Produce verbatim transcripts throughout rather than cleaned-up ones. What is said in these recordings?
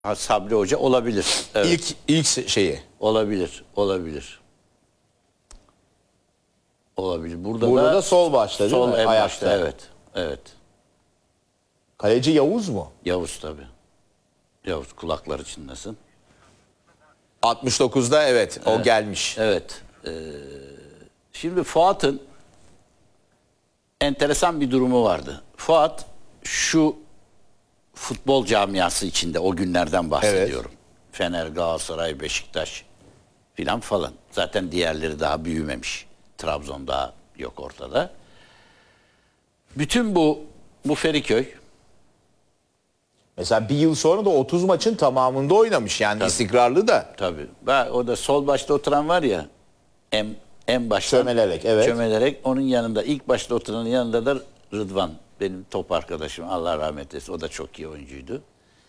Ha, Sabri Hoca olabilir. Evet. İlk ilk şeyi. Olabilir. Olabilir. Olabilir. Burada, Burada da, da sol başta değil sol mi? en Ayakta. başta. Evet. Evet. Kaleci Yavuz mu? Yavuz tabii. Yavuz kulakları çınlasın. altmış dokuzda evet, evet. o gelmiş. Evet. Ee, şimdi Fuat'ın enteresan bir durumu vardı. Fuat şu futbol camiası içinde o günlerden bahsediyorum. Evet. Fener, Galatasaray, Beşiktaş filan falan. Zaten diğerleri daha büyümemiş. Trabzon daha yok ortada. Bütün bu bu Feriköy. Mesela bir yıl sonra da otuz maçın tamamında oynamış. Yani tabii, istikrarlı da. Tabii. O da sol başta oturan var ya, en, en başta. Çömelerek, evet. Çömelerek onun yanında, ilk başta oturanın yanında da Rıdvan. Benim top arkadaşım. Allah rahmet eylesin. O da çok iyi oyuncuydu.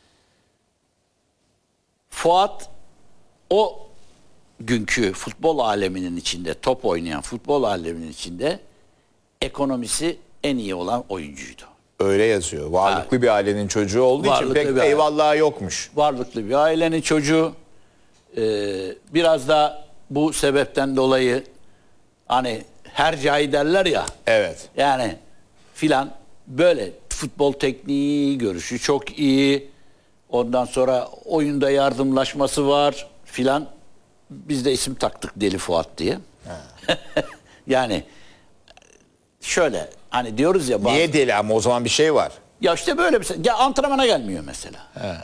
Fuat o günkü futbol aleminin içinde, top oynayan futbol aleminin içinde ekonomisi en iyi olan oyuncuydu. Öyle yazıyor. Varlıklı ha. bir ailenin çocuğu olduğu Varlıklı için pek eyvallahı yokmuş. Varlıklı bir ailenin çocuğu. Ee, biraz da bu sebepten dolayı hani hercai derler ya. Evet. Yani filan böyle futbol tekniği, görüşü çok iyi. Ondan sonra oyunda yardımlaşması var filan. Biz de isim taktık Deli Fuat diye. Yani şöyle hani diyoruz ya. Bazı... Niye deli ama o zaman bir şey var. Ya işte böyle bir şey. Ya antrenmana gelmiyor mesela. He.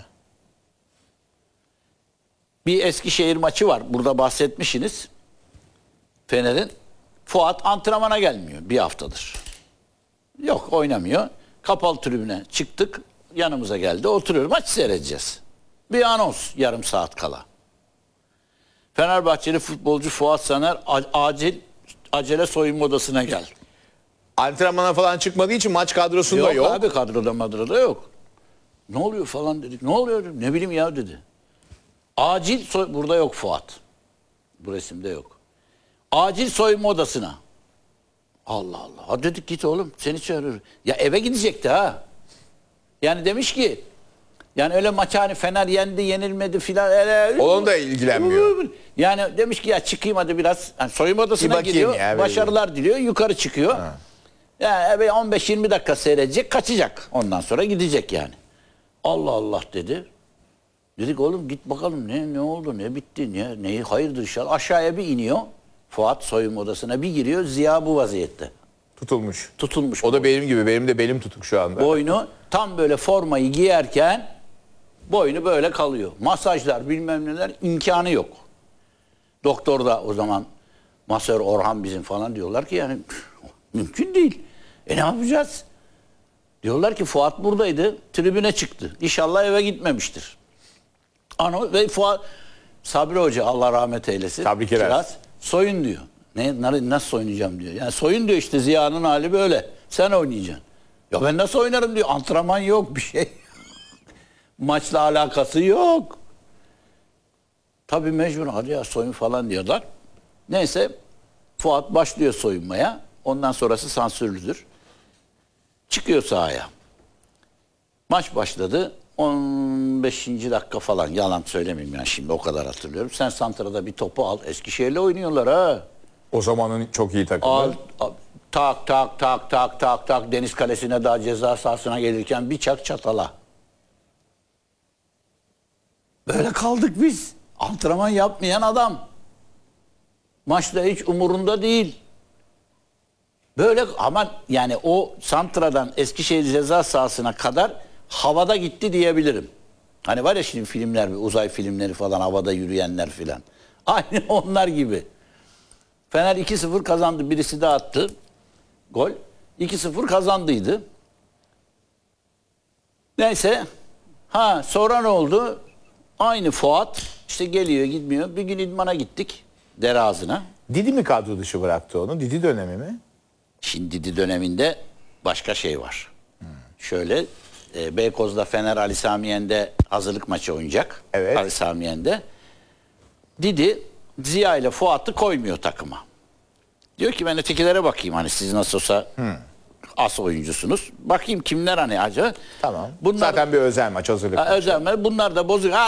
Bir Eskişehir maçı var. Burada bahsetmişsiniz. Fener'in. Fuat antrenmana gelmiyor bir haftadır. Yok, oynamıyor. Kapalı tribüne çıktık. Yanımıza geldi. Oturuyoruz. Maç seyredeceğiz. Bir anons yarım saat kala. Fenerbahçeli futbolcu Fuat Saner acil acele soyunma odasına gel. Antrenmana falan çıkmadığı için maç kadrosunda yok. Yok abi, kadroda madroda yok. Ne oluyor falan dedik. Ne oluyor? Ne bileyim ya dedi. Acil soy... Burada yok Fuat. Bu resimde yok. Acil soyunma odasına. Allah Allah. Ha dedik, git oğlum, seni çağırıyor. Ya eve gidecekti ha. Yani demiş ki, yani öyle maç hani Fener yendi yenilmedi filan. Öyle, Onun da ilgilenmiyor. Yani demiş ki ya çıkayım hadi biraz. Yani soyunma odasına gidiyor. Ya, başarılar diliyor. Yukarı çıkıyor. Ha. Yani on beş yirmi dakika seyredecek, kaçacak. Ondan sonra gidecek yani. Allah Allah dedi. Dedik oğlum git bakalım ne ne oldu, ne bitti, ne neyi hayırdır inşallah. Aşağıya bir iniyor. Fuat soyunma odasına bir giriyor. Ziya bu vaziyette. Tutulmuş. Tutulmuş. O da benim gibi. Benim de belim tutuk şu anda. Boynu tam böyle formayı giyerken boynu böyle kalıyor. Masajlar bilmem neler, imkanı yok. Doktor da o zaman masör Orhan bizim falan diyorlar ki yani mümkün değil. E ne yapacağız? Diyorlar ki Fuat buradaydı, tribüne çıktı. İnşallah eve gitmemiştir. Ano ve Fuat Sabri Hoca Allah rahmet eylesin. Sabri Kiraz. Soyun diyor. Ne, nasıl soyunacağım diyor. Yani soyun diyor, işte Ziya'nın hali böyle. Sen oynayacaksın. Ya ben nasıl oynarım diyor. Antrenman yok, bir şey. Maçla alakası yok. Tabii mecbur hadi ya soyun falan diyorlar. Neyse Fuat başlıyor soyunmaya. Ondan sonrası sansürlüdür. Çıkıyor sahaya. Maç başladı. on beşinci dakika falan, yalan söylemeyeyim yani şimdi, o kadar hatırlıyorum. Sen santrada bir topu al. Eskişehir'le oynuyorlar ha. O zamanın çok iyi takımı. Al, al, tak tak tak tak tak tak Deniz Kalesi'ne, daha ceza sahasına gelirken bir çak çatala. Böyle kaldık biz. Antrenman yapmayan adam. Maçta hiç umurunda değil. Böyle ama yani o santradan Eskişehir ceza sahasına kadar havada gitti diyebilirim. Hani var ya şimdi filmler, uzay filmleri falan, havada yürüyenler filan. Aynı onlar gibi. Fener iki sıfır kazandı. Birisi de attı. Gol. iki sıfır kazandıydı. Neyse. Ha sonra ne oldu? Aynı Fuat işte geliyor gitmiyor. Bir gün idmana gittik. Dere ağzına. Didi mi kadro dışı bıraktı onu? Didi dönemi mi? Şimdi Didi döneminde başka şey var. Hmm. Şöyle e, Beykoz'da Fener Ali Samiyen'de hazırlık maçı oynayacak. Evet. Ali Samiyen'de. Didi Ziya ile Fuat'ı koymuyor takıma. Diyor ki ben ötekilere bakayım, hani siz nasıl olsa hmm. as oyuncusunuz. Bakayım kimler hani acaba. Tamam. Bunlar, Zaten bir özel maç hazırlık. Ha, özel mi? Bunlar da bozuk. Ha,